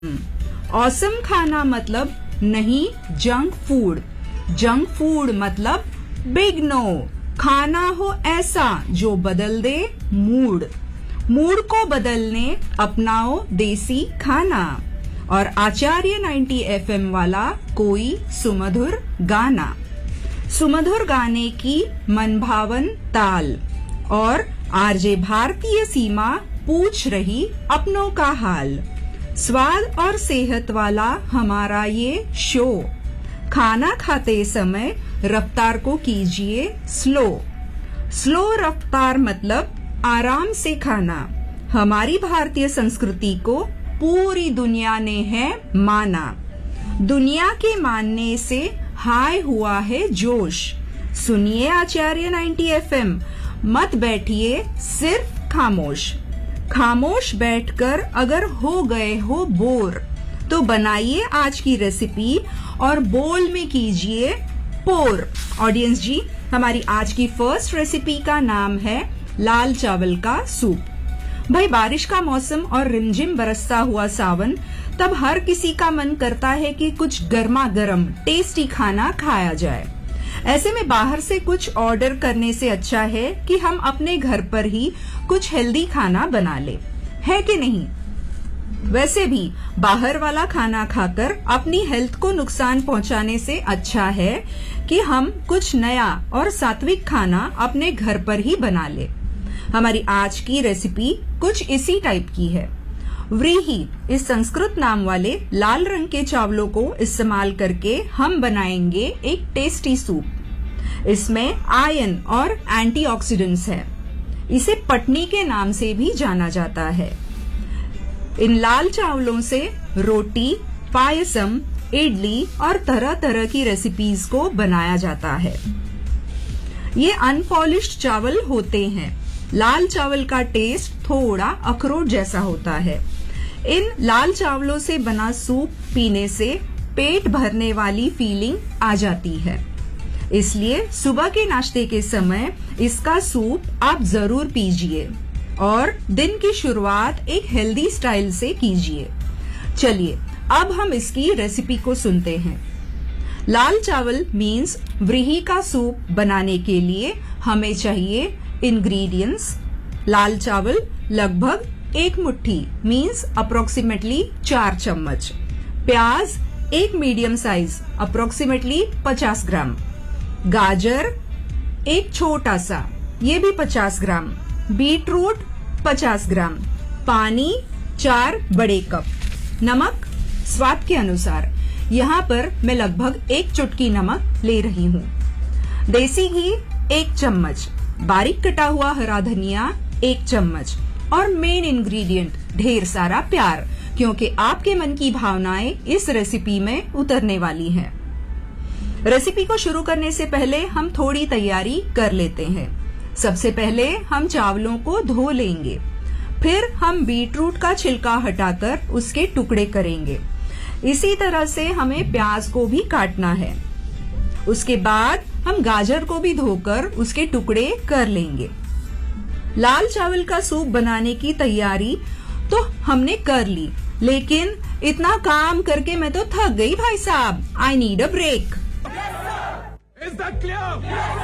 Awesome खाना मतलब नहीं जंक फूड। जंक फूड मतलब बिग नो। खाना हो ऐसा जो बदल दे मूड। मूड को बदलने अपनाओ देसी खाना। और आचार्य 90 FM वाला कोई सुमधुर गाना। सुमधुर गाने की मनभावन ताल। और आरजे भारतीय सीमा पूछ रही अपनों का हाल। स्वाद और सेहत वाला हमारा ये शो। खाना खाते समय रफ्तार को कीजिए स्लो। स्लो रफ्तार मतलब आराम से खाना। हमारी भारतीय संस्कृति को पूरी दुनिया ने है माना। दुनिया के मानने से हाय हुआ है जोश। सुनिए आचार्य 90 FM, मत बैठिए सिर्फ खामोश। खामोश बैठकर अगर हो गए हो बोर, तो बनाइए आज की रेसिपी और बोल में कीजिए पोर। ऑडियंस जी, हमारी आज की फर्स्ट रेसिपी का नाम है लाल चावल का सूप। भाई, बारिश का मौसम और रिमझिम बरसता हुआ सावन, तब हर किसी का मन करता है कि कुछ गर्मा गर्म टेस्टी खाना खाया जाए। ऐसे में बाहर से कुछ ऑर्डर करने से अच्छा है कि हम अपने घर पर ही कुछ हेल्दी खाना बना ले, है कि नहीं? वैसे भी बाहर वाला खाना खाकर अपनी हेल्थ को नुकसान पहुंचाने से अच्छा है कि हम कुछ नया और सात्विक खाना अपने घर पर ही बना ले। हमारी आज की रेसिपी कुछ इसी टाइप की है। व्रीही इस संस्कृत नाम वाले लाल रंग के चावलों को इस्तेमाल करके हम बनाएंगे एक टेस्टी सूप। इसमें आयरन और एंटीऑक्सीडेंट्स है। इसे पटनी के नाम से भी जाना जाता है। इन लाल चावलों से रोटी, पायसम, इडली और तरह तरह की रेसिपीज को बनाया जाता है। ये अनपॉलिश्ड चावल होते हैं। लाल चावल का टेस्ट थोड़ा अखरोट जैसा होता है। इन लाल चावलों से बना सूप पीने से पेट भरने वाली फीलिंग आ जाती है। इसलिए सुबह के नाश्ते के समय इसका सूप आप जरूर पीजिए और दिन की शुरुआत एक हेल्दी स्टाइल से कीजिए। चलिए अब हम इसकी रेसिपी को सुनते हैं। लाल चावल मीन्स व्रीही का सूप बनाने के लिए हमें चाहिए इंग्रेडिएंट्स। लाल चावल लगभग 1 मुट्ठी मीन्स अप्रोक्सीमेटली 4 चम्मच। प्याज एक मीडियम साइज अप्रोक्सीमेटली 50 ग्राम। गाजर एक छोटा सा, ये भी 50 ग्राम। बीटरूट 50 ग्राम। पानी 4 बड़े कप। नमक स्वाद के अनुसार। यहाँ पर मैं लगभग 1 चुटकी नमक ले रही हूँ। देसी घी 1 चम्मच। बारीक कटा हुआ हरा धनिया 1 चम्मच। और मेन इंग्रेडिएंट ढेर सारा प्यार, क्योंकि आपके मन की भावनाएं इस रेसिपी में उतरने वाली हैं। रेसिपी को शुरू करने से पहले हम थोड़ी तैयारी कर लेते हैं। सबसे पहले हम चावलों को धो लेंगे। फिर हम बीटरूट का छिलका हटाकर उसके टुकड़े करेंगे। इसी तरह से हमें प्याज को भी काटना है। उसके बाद हम गाजर को भी धोकर उसके टुकड़े कर लेंगे। लाल चावल का सूप बनाने की तैयारी तो हमने कर ली, लेकिन इतना काम करके मैं तो थक गई भाई साहब। I need a break.